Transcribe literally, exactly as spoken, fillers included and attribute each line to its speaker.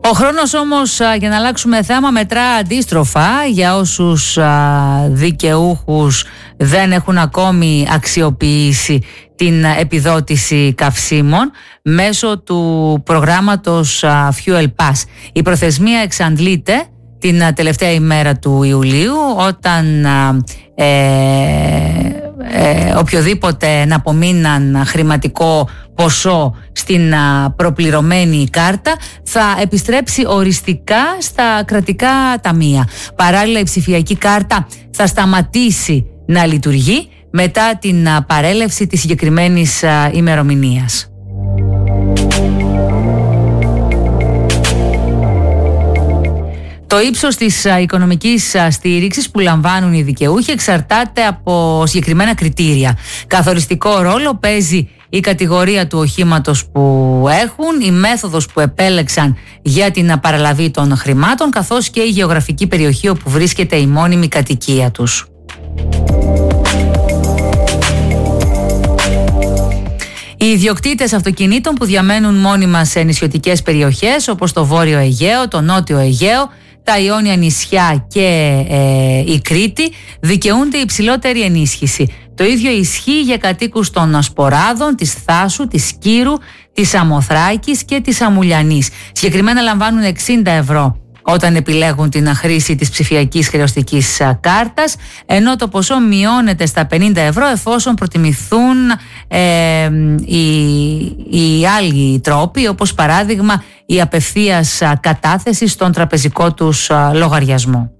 Speaker 1: Ο χρόνος όμως, για να αλλάξουμε θέμα, μετρά αντίστροφα για όσους δικαιούχους δεν έχουν ακόμη αξιοποιήσει την επιδότηση καυσίμων μέσω του προγράμματος Fuel Pass. Η προθεσμία εξαντλείται την τελευταία ημέρα του Ιουλίου, όταν ε, ε, οποιοδήποτε εναπομείναν χρηματικό ποσό στην προπληρωμένη κάρτα θα επιστρέψει οριστικά στα κρατικά ταμεία. Παράλληλα, η ψηφιακή κάρτα θα σταματήσει να λειτουργεί μετά την παρέλευση της συγκεκριμένης ημερομηνίας. Το ύψος της οικονομικής στήριξης που λαμβάνουν οι δικαιούχοι εξαρτάται από συγκεκριμένα κριτήρια. Καθοριστικό ρόλο παίζει η κατηγορία του οχήματος που έχουν, η μέθοδος που επέλεξαν για την παραλαβή των χρημάτων, καθώς και η γεωγραφική περιοχή όπου βρίσκεται η μόνιμη κατοικία τους. Οι ιδιοκτήτες αυτοκινήτων που διαμένουν μόνιμα σε νησιωτικές περιοχές όπως το Βόρειο Αιγαίο, το Νότιο Αιγαίο, τα Ιόνια νησιά και ε, η Κρήτη δικαιούνται υψηλότερη ενίσχυση. Το ίδιο ισχύει για κατοίκους των Σποράδων, της Θάσου, της Κύρου, της Αμοθράκης και της Αμουλιανής. Συγκεκριμένα λαμβάνουν εξήντα ευρώ όταν επιλέγουν την χρήση της ψηφιακής χρεωστικής κάρτας, ενώ το ποσό μειώνεται στα πενήντα ευρώ εφόσον προτιμηθούν ε, οι, οι άλλοι τρόποι, όπως παράδειγμα η απευθείας κατάθεση στον τραπεζικό τους λογαριασμό.